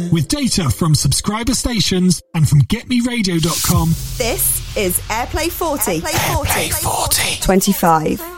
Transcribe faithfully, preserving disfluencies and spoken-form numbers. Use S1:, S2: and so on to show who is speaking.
S1: With data from subscriber stations and from get me radio dot com.
S2: This is Airplay forty.
S3: Airplay forty.
S2: twenty-five.